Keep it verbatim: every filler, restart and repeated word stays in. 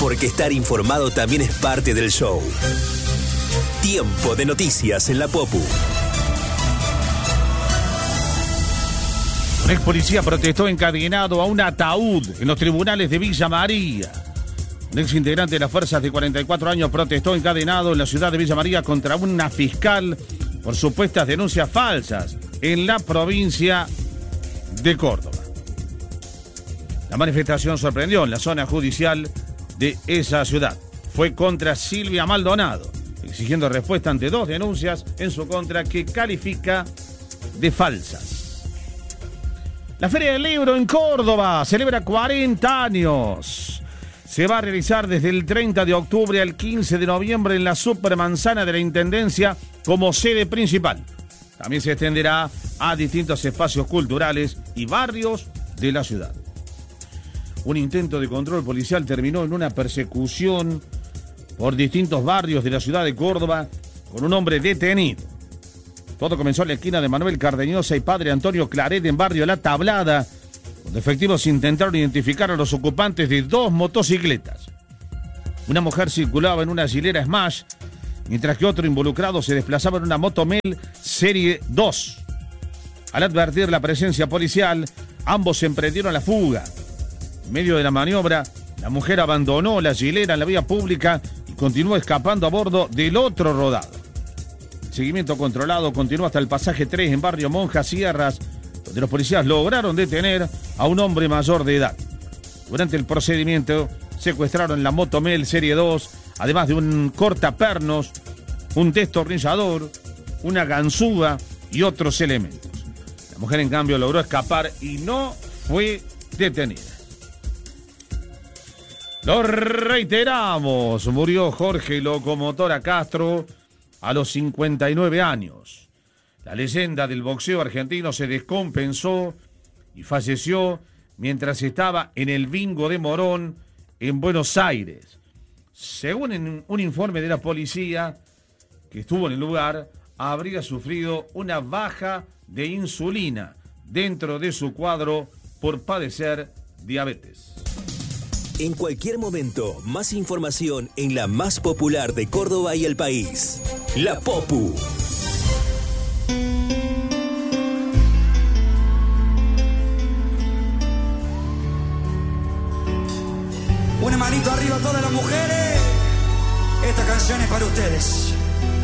porque estar informado también es parte del show. Tiempo de noticias en la Popu. Un ex policía protestó encadenado a un ataúd en los tribunales de Villa María. Un ex integrante de las fuerzas de cuarenta y cuatro años protestó encadenado en la ciudad de Villa María contra una fiscal por supuestas denuncias falsas en la provincia de Córdoba. La manifestación sorprendió en la zona judicial de esa ciudad. Fue contra Silvia Maldonado, exigiendo respuesta ante dos denuncias en su contra que califica de falsas. La Feria del Libro en Córdoba celebra cuarenta años. Se va a realizar desde el treinta de octubre al quince de noviembre en la Supermanzana de la Intendencia como sede principal. También se extenderá a distintos espacios culturales y barrios de la ciudad. Un intento de control policial terminó en una persecución por distintos barrios de la ciudad de Córdoba con un hombre detenido. Todo comenzó en la esquina de Manuel Cardeñosa y Padre Antonio Claret en barrio La Tablada, donde efectivos intentaron identificar a los ocupantes de dos motocicletas. Una mujer circulaba en una hilera Smash, mientras que otro involucrado se desplazaba en una Motomel Serie dos. Al advertir la presencia policial, ambos emprendieron la fuga. En medio de la maniobra, la mujer abandonó la hilera en la vía pública y continuó escapando a bordo del otro rodado. El seguimiento controlado continuó hasta el pasaje tres en barrio Monjas Sierras, donde los policías lograron detener a un hombre mayor de edad. Durante el procedimiento secuestraron la Motomel Serie dos, además de un cortapernos, un destornillador, una ganzúa y otros elementos. La mujer, en cambio, logró escapar y no fue detenida. Lo reiteramos, murió Jorge Locomotora Castro a los cincuenta y nueve años. La leyenda del boxeo argentino se descompensó y falleció mientras estaba en el bingo de Morón, en Buenos Aires. Según un informe de la policía que estuvo en el lugar, habría sufrido una baja de insulina dentro de su cuadro por padecer diabetes. En cualquier momento, más información en la más popular de Córdoba y el país. La Popu. Una manito arriba a todas las mujeres. Esta canción es para ustedes.